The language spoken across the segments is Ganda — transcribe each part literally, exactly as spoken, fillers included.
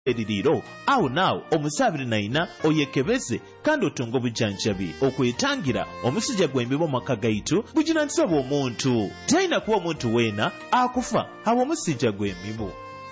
eririro awo naawo omusabiri naina oyekebeze kandi otunga obujjanjabi okwetangira omusujja gw'emibu mu maka gaitu gujinantisa bw'omuntu talina kuba omuntu weena akufa abo omusujja gw'emibu.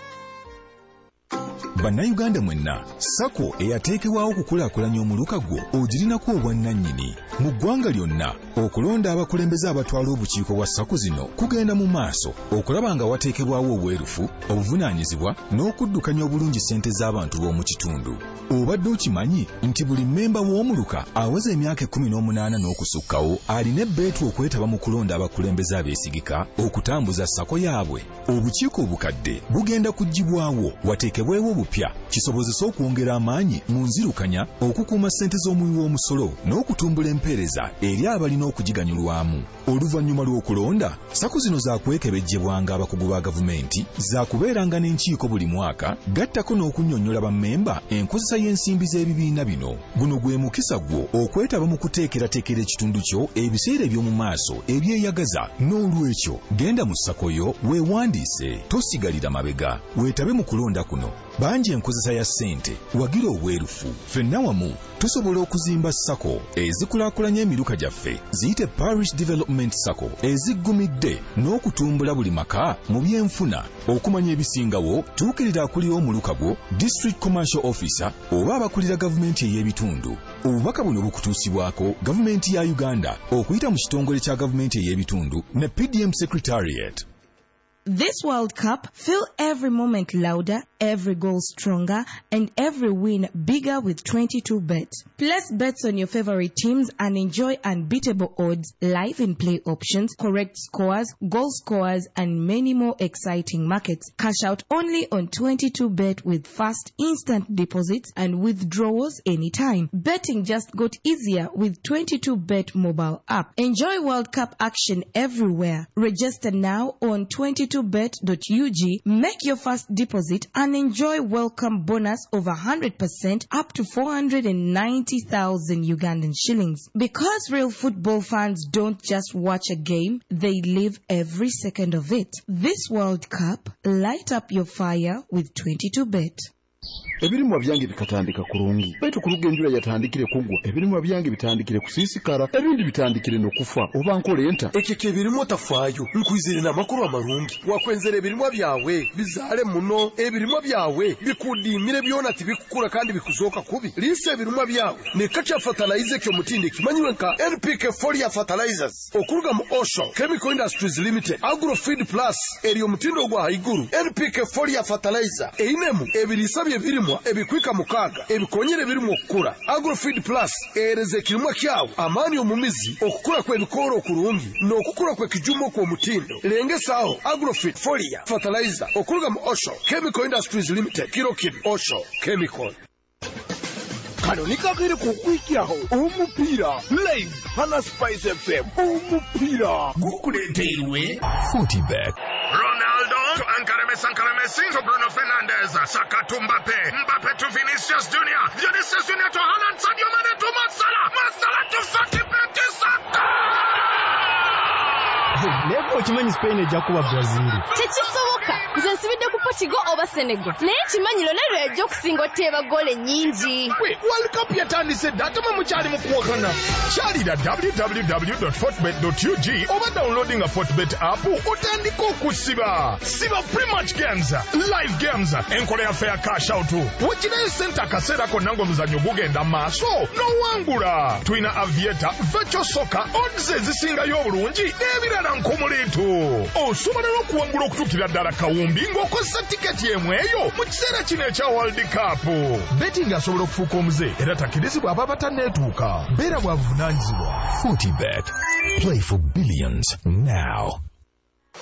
Bannayuganda mwenna, Sako eyateekebwawo okukulaakulanya omuluka gwo ogirinako obwannannyini. Mu ggwanga lyonna okulonda abakulembeze abatwala obukiiko bwa Sako zino kugenda mu maaso okulaba nga wateekebwawo obwerufu, obuvunaanyizibwa n'okuddukanya obulungi ssente z'abantu b'omu kitundu. Obadde okimanyi nti buli mmemba w'omuluka aweza emyaka ekkumi n'omunaana n'okusukkawo alina ebbeetu okwetaba mu kulonda abakulembeze abeesigika okutambuza Sako yaabwe. Obukiiko obukadde bugenda kuggyibwawo wateekebwewo obupya kisobozesa okwongera amaanyi mu nzirukanya, okukuuma ssente z'omuwi w'omusolo n'okutumbula empeereza eri abalina okugiganyulwamu. Oluvannyuma lw'okulonda, Sako zino zaakwekebejjebwanga abakugu ba gavumenti, zaakubeeranga n'enkiiko buli mwaka, gattako n'okunnyonnyola bammemba enkozesa y'ensimbi z'ebibiina bino. Guno gwe mukisa gwo okwetaba mu kuteekerateekera ekitundu kyo ebiseera eby'omu maaso ebyeyagaza. N'olwekyo genda mu Sako yo weewandiise, tosigalira mabega, weetabe mu kulonda kuno. Bangi enkozesa ya ssente, wagira obwerufu. Ffenna wamu tusobola okuzimba Sako ezikulaakulanya emiruka gyaffe, ziyite Parish Development Sako eziggumidde n'okutumbula buli maka mu byenfuna. Okumanya ebisingawo, tuukirira akulira omuluka gwo, District Commercial Officer oba abakulira gavumenti ey'ebitundu. Obubaka buno bukutuusibwako gavumenti ya Uganda okuyita mu kitongole kya gavumenti ey'ebitundu ne P D M Secretariat. This World Cup, feel every moment louder, every goal stronger, and every win bigger with twenty-two bet. Place bets on your favorite teams and enjoy unbeatable odds, live and play options, correct scores, goal scorers, and many more exciting markets. Cash out only on twenty-two bet with fast instant deposits and withdrawals anytime. Betting just got easier with twenty-two bet mobile app. Enjoy World Cup action everywhere. Register now on twenty-two bet dot U G. Make your first deposit and enjoy welcome bonus over one hundred percent up to four hundred ninety thousand Ugandan shillings. Because real football fans don't just watch a game, they live every second of it. This World Cup, light up your fire with twenty-two bet. Ebirimwa byange bikatandika kurungi baitu kuluga enjula yatandikire kugwa. Ebirimwa byange bitandikire kusisikara, ebindi bitandikire nokufa oba nkole enta. Ekeke ebirimwa tafaayo nkwizire n'amakuru amarungi wakwenzera ebirimwa byawe bizaale muno, ebirimwa byawe bikudimire byona tibikukura kandi bikuzoka kubi. Lisa ebirimwa byawe ne kacha fertilizer kyo mutinde kimanywe nka N P K Folia Fertilizers okuruga mu Osho Chemical Industries Limited, Agrofeed Plus eriyo mutindo gwa haiguru. N P K Folia Fertilizer einemu ebirisa byebirimwa ebikwika mukaga ebikonyere birimu okukura. Agrofeed Plus ereze kirimwa kyawe amani omumizi okukura kwe bikoro okurungi n'okukura kwe kijumo kwa mutindo. Lengesaho Agrofeed Folia Fertilizer okuruga mu Osho Chemical Industries Limited, kiro kiri Osho Chemical. Kano nikakire kukwikiraho omupira live hana Spice F M omupira gukuleteirwe forty bet. Ronaldo to Ankarame Sankara Messi to Bruno Fernandes, Saka to Mbappe, Mbappe to Vinicius Junior, Vinicius Junior to Haaland, Sadio Mane to Masala, Masala to forty bet to Saka. Lego chimanyi Spain ejja kuba Brazil. Tekisoboka. Nze nsibidde ku Portugal oba Senegal. Naye kimanyiro lero ejja okusinga oteeba gole nnyingi. We, World Cup yatandise data mu mukyali mu kuwakana. Kyalira w w w dot fortbet dot U G oba downloading a Fortbet app otandika okusiba. Siba pre-match games, live games, enkola yaffe ya cash out. Wekirayo sente akaseera konna ng'omuzannyo gugenda maaso n'owangula. Tulina Aviator, Virtual Soccer, odds ezisingayo obulungi n'ebirala nkumuliitu. Osobola n'okuwangula okutuukira ddala kawumbi ng'okozesa tiketi emweyo mu kiseera kino ekya World Cup. Betting asobola okufuuka omuze era takirizibwa aba batanneetuuka. Beera bwa buvunaanyizibwa. forty bet. Play for billions now.